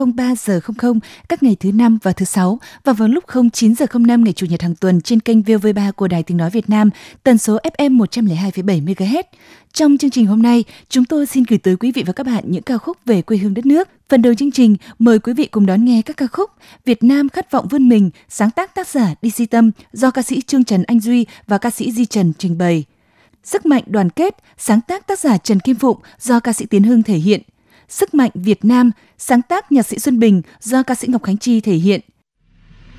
03 giờ 00 các ngày thứ Năm và thứ Sáu và vào lúc 09 giờ 05 ngày Chủ nhật hàng tuần trên kênh VV3 của Đài Tiếng nói Việt Nam, tần số FM 102,7 MHz. Trong chương trình hôm nay, chúng tôi xin gửi tới quý vị và các bạn những ca khúc về quê hương đất nước. Phần đầu chương trình, mời quý vị cùng đón nghe các ca khúc Việt Nam khát vọng vươn mình, sáng tác tác giả DC Tâm do ca sĩ Trương Trần Anh Duy và ca sĩ Di Trần trình bày. Sức mạnh đoàn kết, sáng tác tác giả Trần Kim Phụng do ca sĩ Tiến Hưng thể hiện. Sức mạnh Việt Nam, sáng tác nhạc sĩ Xuân Bình do ca sĩ Ngọc Khánh Chi thể hiện.